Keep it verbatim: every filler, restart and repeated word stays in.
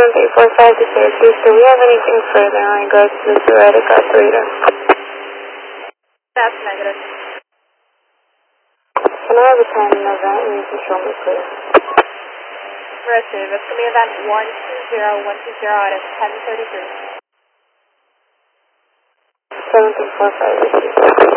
seven three four five to Syracuse. Do we have anything further in regards to this erratic operator? That's negative. Can I have a time and event and you can show me, please? Receive. It's going to be event one two zero one two zero out of ten thirty-three. seven three four five, receive.